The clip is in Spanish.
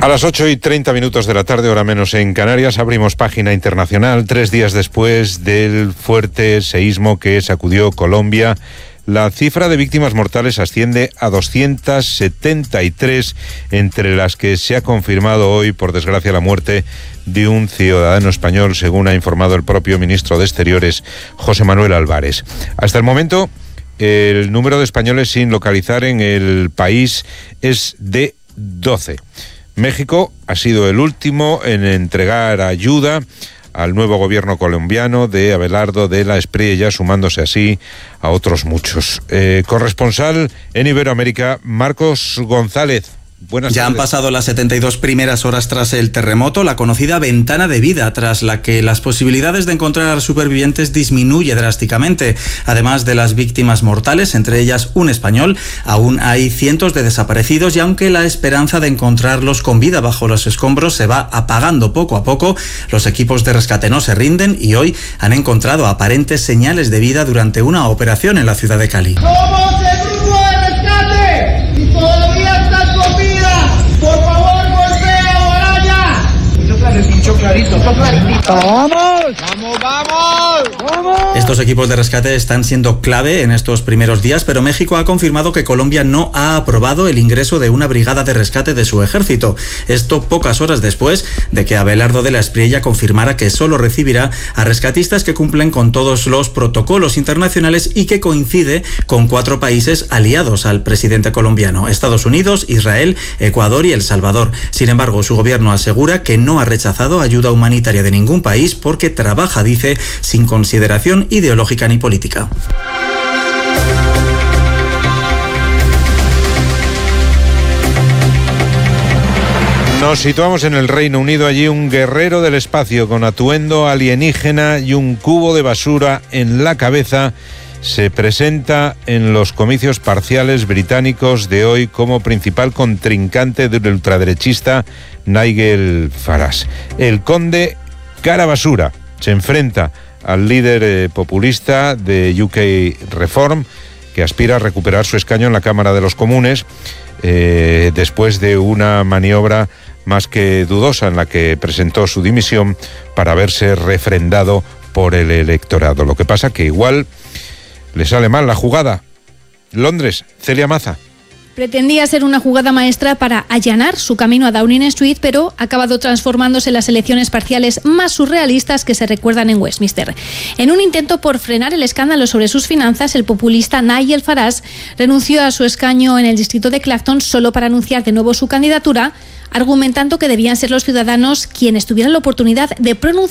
A las 8:30 de la tarde, hora menos en Canarias, abrimos página internacional 3 días después del fuerte seísmo que sacudió Colombia. La cifra de víctimas mortales asciende a 273, entre las que se ha confirmado hoy, por desgracia, la muerte de un ciudadano español, según ha informado el propio ministro de Exteriores, José Manuel Álvarez. Hasta el momento, el número de españoles sin localizar en el país es de 12. México ha sido el último en entregar ayuda al nuevo gobierno colombiano de Abelardo de la Espriella, sumándose así a otros muchos. Corresponsal en Iberoamérica, Marcos González. Buenas tardes. Ya han pasado las 72 primeras horas tras el terremoto, la conocida ventana de vida, tras la que las posibilidades de encontrar supervivientes disminuye drásticamente. Además de las víctimas mortales, entre ellas un español, aún hay cientos de desaparecidos y aunque la esperanza de encontrarlos con vida bajo los escombros se va apagando poco a poco, los equipos de rescate no se rinden y hoy han encontrado aparentes señales de vida durante una operación en la ciudad de Cali. ¡Somos el grupo de rescate! ¡Y todavía estás con vida! ¡Por favor, golpea, Moraya! Clarito. ¡Vamos! ¡Vamos, vamos! ¡Vamos! Estos equipos de rescate están siendo clave en estos primeros días, pero México ha confirmado que Colombia no ha aprobado el ingreso de una brigada de rescate de su ejército. Esto pocas horas después de que Abelardo de la Espriella confirmara que solo recibirá a rescatistas que cumplen con todos los protocolos internacionales y que coincide con 4 países aliados al presidente colombiano: Estados Unidos, Israel, Ecuador y El Salvador. Sin embargo, su gobierno asegura que no ha rechazado ayuda humanitaria de ningún país porque trabaja, dice, sin consideración ideológica ni política. Nos situamos en el Reino Unido. Allí un guerrero del espacio con atuendo alienígena y un cubo de basura en la cabeza se presenta en los comicios parciales británicos de hoy como principal contrincante del ultraderechista Nigel Farage. El conde cara basura se enfrenta al líder populista de UK Reform, que aspira a recuperar su escaño en la Cámara de los Comunes después de una maniobra más que dudosa en la que presentó su dimisión para verse refrendado por el electorado. Lo que pasa que igual le sale mal la jugada. Londres, Celia Maza. Pretendía ser una jugada maestra para allanar su camino a Downing Street, pero ha acabado transformándose en las elecciones parciales más surrealistas que se recuerdan en Westminster. En un intento por frenar el escándalo sobre sus finanzas, el populista Nigel Farage renunció a su escaño en el distrito de Clacton solo para anunciar de nuevo su candidatura, argumentando que debían ser los ciudadanos quienes tuvieran la oportunidad de pronunciar